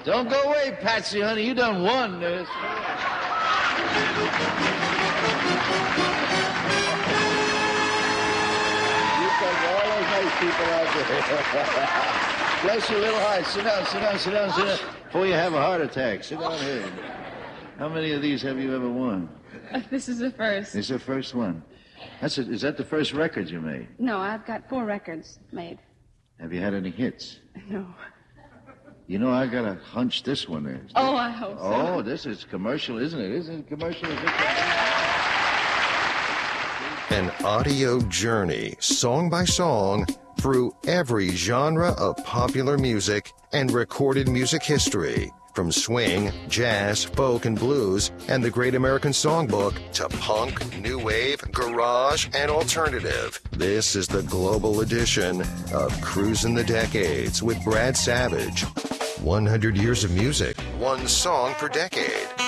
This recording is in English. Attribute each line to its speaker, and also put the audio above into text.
Speaker 1: Don't go away, Patsy, honey. You done won this. You think all those nice people out there. Bless your little heart. Sit down, sit down, sit down, sit down. Before you have a heart attack, sit down here. How many of these have you ever won?
Speaker 2: This is the first.
Speaker 1: It's the first one. Is that the first record you made?
Speaker 2: No, I've got 4 records made.
Speaker 1: Have you had any hits?
Speaker 2: No.
Speaker 1: You know, I got a hunch this one is.
Speaker 2: Oh, I hope so.
Speaker 1: Oh, this is commercial, isn't it? Isn't it commercial?
Speaker 3: An audio journey, song by song, through every genre of popular music and recorded music history. From swing, jazz, folk, and blues, and the Great American Songbook to punk, new wave, garage, and alternative. This is the global edition of Cruising the Decades with Brad Savage. 100 years of music, one song per decade.